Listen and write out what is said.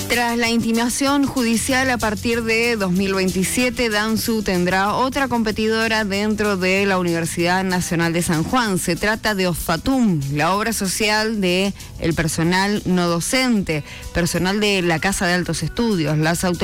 Tras la intimación judicial, a partir de 2027, Danzu tendrá otra competidora dentro de la Universidad Nacional de San Juan. Se trata de OFATUM, la obra social de el personal no docente, personal de la Casa de Altos Estudios. Las